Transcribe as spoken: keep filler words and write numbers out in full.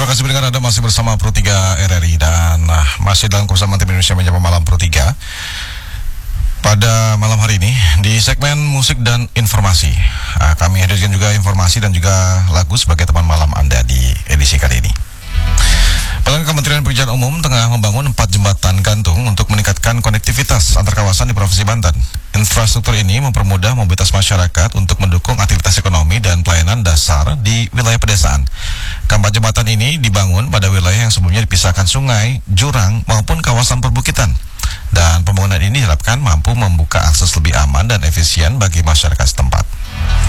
Terima kasih pendengar, Anda masih bersama Pro tiga R R I dan uh, masih dalam kebersamaan tim Indonesia Menyapa Malam Pro tiga. Pada malam hari ini di segmen musik dan informasi, uh, kami hadirkan juga informasi dan juga lagu sebagai teman malam Anda di edisi kali ini. Badan Kementerian Pekerjaan Umum tengah membangun empat jembatan gantung untuk meningkatkan konektivitas antar kawasan di Provinsi Banten. Infrastruktur ini mempermudah mobilitas masyarakat untuk mendukung aktivitas ekonomi dan pelayanan dasar di wilayah pedesaan. Keempat jembatan ini dibangun pada wilayah yang sebelumnya dipisahkan sungai, jurang, maupun kawasan perbukitan. Dan pembangunan ini diharapkan mampu membuka akses lebih aman dan efisien bagi masyarakat setempat.